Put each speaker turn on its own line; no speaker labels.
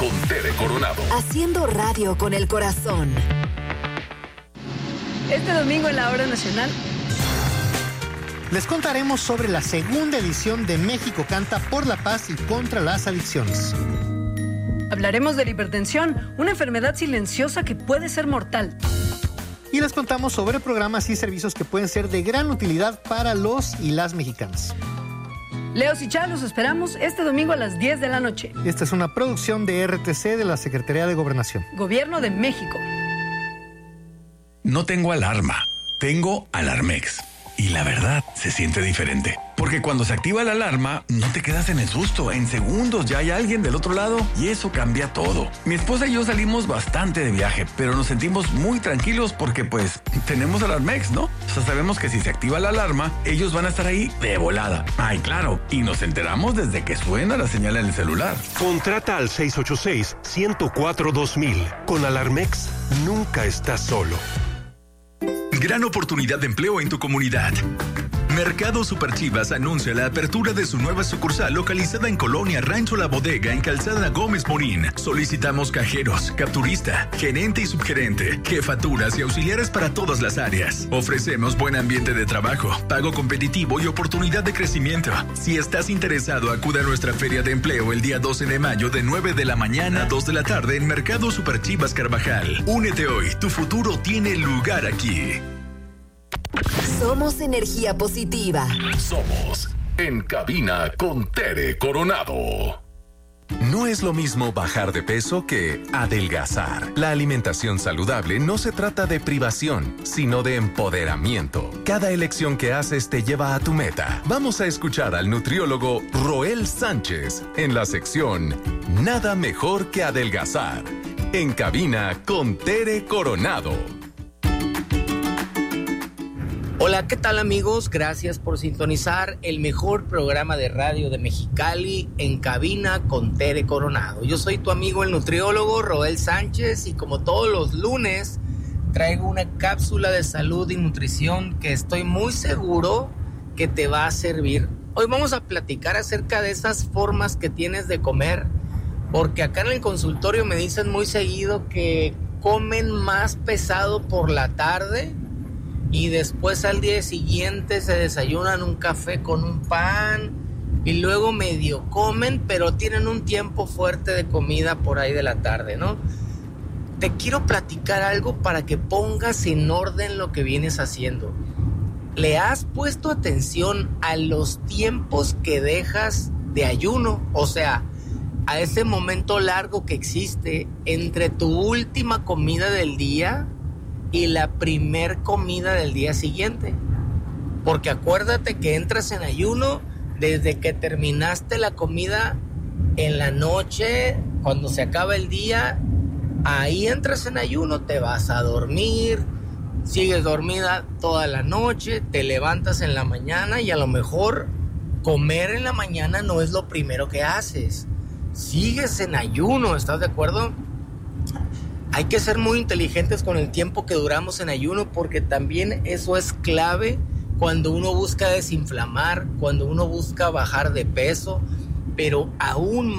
con Tere Coronado.
Haciendo radio con el corazón.
Este domingo en la Hora Nacional
les contaremos sobre la segunda edición de México Canta por la Paz y contra las adicciones.
hablaremos de la hipertensión, una enfermedad silenciosa que puede ser mortal.
Y les contamos sobre programas y servicios que pueden ser de gran utilidad para los y las mexicanas.
Leos y Chá, los esperamos este domingo a las 10 de la noche.
Esta es una producción de RTC de la Secretaría de Gobernación.
Gobierno de México.
No tengo alarma, tengo Alarmex. Y la verdad, se siente diferente. Porque cuando se activa la alarma, no te quedas en el susto. En segundos ya hay alguien del otro lado y eso cambia todo. Mi esposa y yo salimos bastante de viaje, pero nos sentimos muy tranquilos porque pues tenemos Alarmex, ¿no? O sea, sabemos que si se activa la alarma, ellos van a estar ahí de volada. Ay, claro. Y nos enteramos desde que suena la señal en el celular.
Contrata al 686-104-2000. Con Alarmex, nunca estás solo.
Gran oportunidad de empleo en tu comunidad. Mercado Super Chivas anuncia la apertura de su nueva sucursal localizada en Colonia Rancho La Bodega en Calzada Gómez Morín. Solicitamos cajeros, capturista, gerente y subgerente, jefaturas y auxiliares para todas las áreas. Ofrecemos buen ambiente de trabajo, pago competitivo y oportunidad de crecimiento. Si estás interesado, acude a nuestra feria de empleo el día 12 de mayo de 9 de la mañana a 2 de la tarde en Mercado Super Chivas Carvajal. Únete hoy, tu futuro tiene lugar aquí.
Somos energía positiva.
Somos En Cabina con Tere Coronado.
No es lo mismo bajar de peso que adelgazar. La alimentación saludable no se trata de privación, sino de empoderamiento. Cada elección que haces te lleva a tu meta. Vamos a escuchar al nutriólogo Roel Sánchez en la sección Nada mejor que adelgazar. En Cabina con Tere Coronado.
Hola, ¿qué tal amigos? Gracias por sintonizar el mejor programa de radio de Mexicali, En Cabina con Tere Coronado. Yo soy tu amigo el nutriólogo Roel Sánchez y como todos los lunes traigo una cápsula de salud y nutrición que estoy muy seguro que te va a servir. Hoy vamos a platicar acerca de esas formas que tienes de comer, porque acá en el consultorio me dicen muy seguido que comen más pesado por la tarde y después al día siguiente se desayunan un café con un pan y luego medio comen, pero tienen un tiempo fuerte de comida por ahí de la tarde, ¿no? Te quiero platicar algo para que pongas en orden lo que vienes haciendo. ¿Le has puesto atención a los tiempos que dejas de ayuno? O sea, a ese momento largo que existe entre tu última comida del día y la primer comida del día siguiente. Porque acuérdate que entras en ayuno desde que terminaste la comida en la noche, cuando se acaba el día, ahí entras en ayuno, te vas a dormir, sigues dormida toda la noche, te levantas en la mañana y a lo mejor comer en la mañana no es lo primero que haces. Sigues en ayuno, ¿estás de acuerdo? Hay que ser muy inteligentes con el tiempo que duramos en ayuno porque también eso es clave cuando uno busca desinflamar, cuando uno busca bajar de peso, pero aún